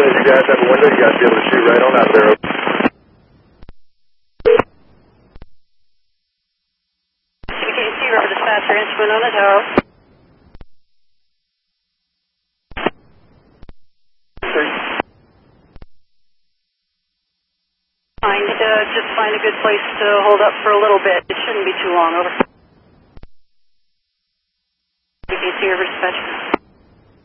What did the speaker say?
you guys have a window, you guys be able to shoot right on out of there. CBKC, River Dispatcher, instrument on the tower. Just find a good place to hold up for a little bit. It shouldn't be too long. Over. CBKC, River Dispatcher.